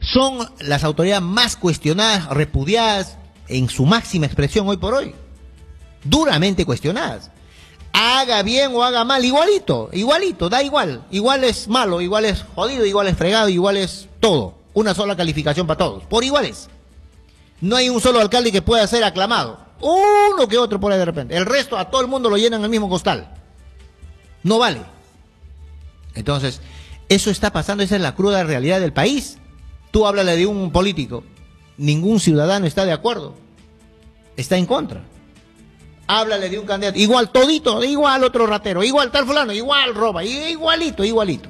son las autoridades más cuestionadas, repudiadas en su máxima expresión hoy por hoy. Duramente cuestionadas. Haga bien o haga mal, igualito, da igual. Igual es malo, igual es jodido, igual es fregado, igual es todo. Una sola calificación para todos, por iguales. No hay un solo alcalde que pueda ser aclamado. Uno que otro por ahí de repente. El resto a todo el mundo lo llenan al mismo costal. No vale. Entonces, eso está pasando, esa es la cruda realidad del país. Tú háblale de un político, ningún ciudadano está de acuerdo, está en contra. Háblale de un candidato, igual todito, igual otro ratero, igual tal fulano, igual roba, igualito.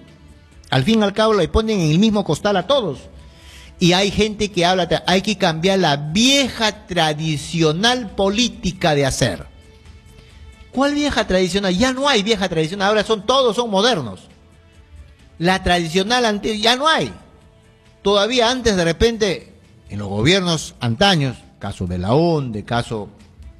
Al fin y al cabo le ponen en el mismo costal a todos. Y hay gente que habla, hay que cambiar la vieja tradicional política de hacer. ¿Cuál vieja tradicional? Ya no hay vieja tradicional, ahora todos son modernos. La tradicional antigua ya no hay. Todavía antes, de repente, en los gobiernos antaños, caso Belaúnde, caso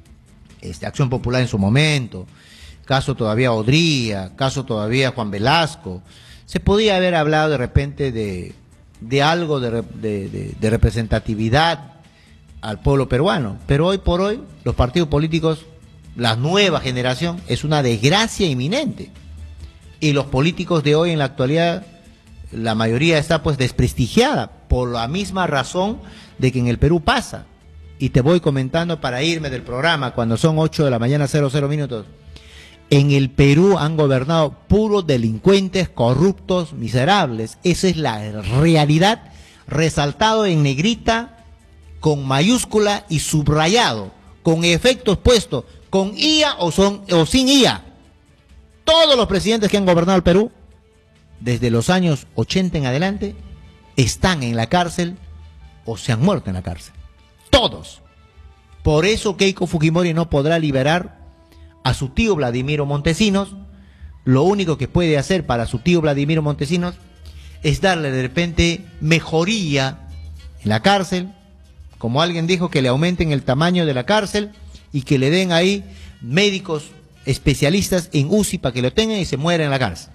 Acción Popular en su momento, caso todavía Odría, caso todavía Juan Velasco, se podía haber hablado de repente de algo de representatividad al pueblo peruano, pero hoy por hoy los partidos políticos, la nueva generación, es una desgracia inminente, y los políticos de hoy en la actualidad, la mayoría está pues desprestigiada por la misma razón de que en el Perú pasa. Y te voy comentando para irme del programa cuando son 8 de la mañana 00 minutos. En el Perú han gobernado puros delincuentes, corruptos, miserables. Esa es la realidad, resaltado en negrita, con mayúscula y subrayado, con efectos puestos, con IA o sin IA. Todos los presidentes que han gobernado el Perú, desde los años 80 en adelante, están en la cárcel o se han muerto en la cárcel. Todos. Por eso Keiko Fujimori no podrá liberar a su tío Vladimiro Montesinos. Lo único que puede hacer para su tío Vladimiro Montesinos es darle de repente mejoría en la cárcel, como alguien dijo, que le aumenten el tamaño de la cárcel y que le den ahí médicos especialistas en UCI para que lo tengan y se muera en la cárcel.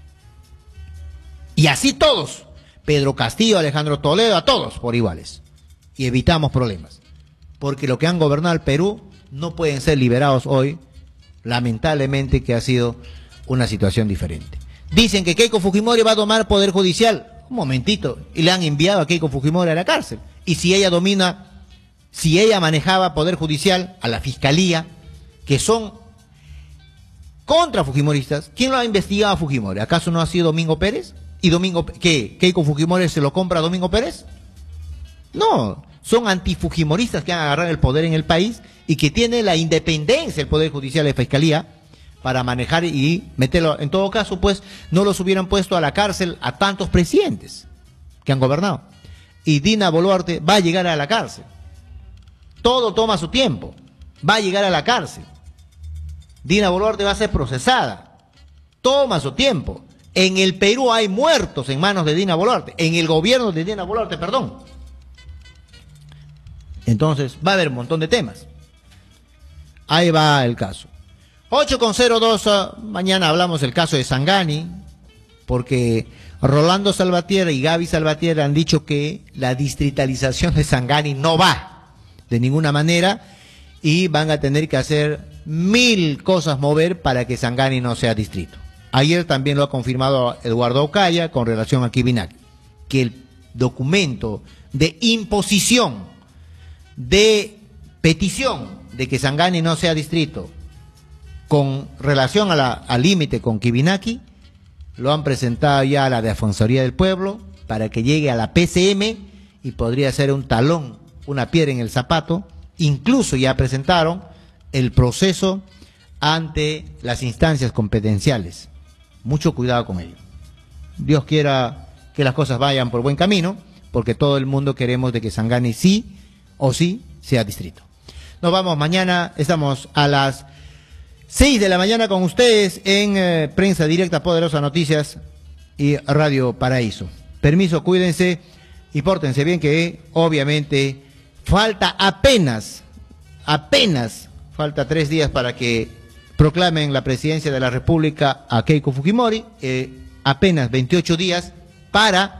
Y así todos, Pedro Castillo, Alejandro Toledo, a todos por iguales. Y evitamos problemas. Porque lo que han gobernado el Perú no pueden ser liberados hoy, lamentablemente que ha sido una situación diferente. Dicen que Keiko Fujimori va a tomar poder judicial. Un momentito, y le han enviado a Keiko Fujimori a la cárcel. Y si ella manejaba poder judicial, a la fiscalía, que son contra fujimoristas, ¿quién lo ha investigado a Fujimori? ¿Acaso no ha sido Domingo Pérez? ¿Y qué? ¿Keiko Fujimori se lo compra a Domingo Pérez? No, son antifujimoristas que han agarrado el poder en el país y que tiene la independencia el Poder Judicial y la Fiscalía para manejar y meterlo. En todo caso, pues, no los hubieran puesto a la cárcel a tantos presidentes que han gobernado. Y Dina Boluarte va a llegar a la cárcel. Todo toma su tiempo. Va a llegar a la cárcel. Dina Boluarte va a ser procesada. Toma su tiempo. En el Perú hay muertos en manos de Dina Boluarte. En el gobierno de Dina Boluarte, perdón. Entonces, va a haber un montón de temas. Ahí va el caso. 8:02, mañana hablamos del caso de Sangani, porque Rolando Salvatierra y Gaby Salvatierra han dicho que la distritalización de Sangani no va de ninguna manera y van a tener que hacer 1000 cosas mover para que Sangani no sea distrito. Ayer también lo ha confirmado Eduardo Ocaya con relación a Quibinac, que el documento de imposición, de petición de que Sangani no sea distrito con relación al límite con Quibinaqui, lo han presentado ya a la Defensoría del Pueblo para que llegue a la PCM y podría ser un talón, una piedra en el zapato. Incluso ya presentaron el proceso ante las instancias competenciales. Mucho cuidado con ello. Dios quiera que las cosas vayan por buen camino, porque todo el mundo queremos de que Sangani sí o sí sea distrito. Nos vamos mañana, estamos a las 6 de la mañana con ustedes en Prensa Directa, Poderosa Noticias y Radio Paraíso. Permiso, cuídense y pórtense bien, que obviamente falta apenas, falta 3 días para que proclamen la presidencia de la República a Keiko Fujimori, apenas 28 días para